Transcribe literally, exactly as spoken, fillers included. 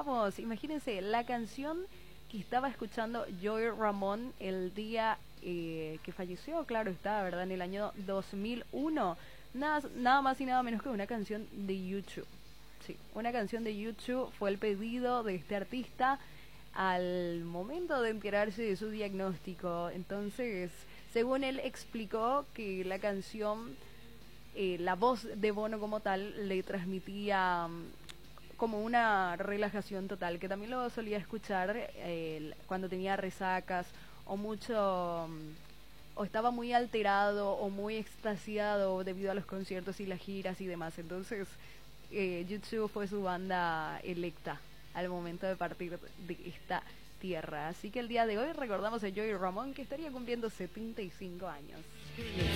recordamos, imagínense, la canción que estaba escuchando Joey Ramón el día eh, que falleció, claro está, ¿verdad? En el año dos mil uno. Nada, nada más y nada menos que una canción de YouTube. Sí, una canción de YouTube fue el pedido de este artista al momento de enterarse de su diagnóstico. Entonces, según él explicó que la canción, eh, la voz de Bono como tal, le transmitía um, como una relajación total, que también lo solía escuchar eh, cuando tenía resacas o mucho... Um, o estaba muy alterado o muy extasiado debido a los conciertos y las giras y demás. Entonces, eh, YouTube fue su banda electa al momento de partir de esta tierra. Así que el día de hoy recordamos a Joey Ramón, que estaría cumpliendo setenta y cinco años.